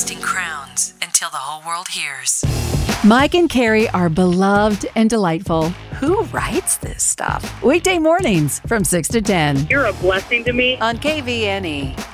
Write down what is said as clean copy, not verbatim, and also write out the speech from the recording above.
casting crowns until the whole world hears. Mike and Carrie are beloved and delightful. Who writes this stuff? Weekday mornings from 6 to 10 You're a blessing to me. On KVNE.